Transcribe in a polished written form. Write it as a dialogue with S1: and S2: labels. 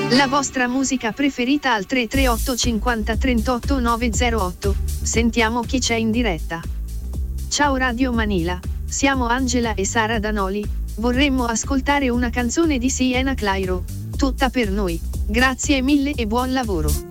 S1: La vostra musica preferita al 338 50 38 908. Sentiamo chi c'è in diretta. Ciao Radio Manila, siamo Angela e Sara Danoli, vorremmo ascoltare una canzone di Siena Clairo, tutta per noi. Grazie mille e buon lavoro.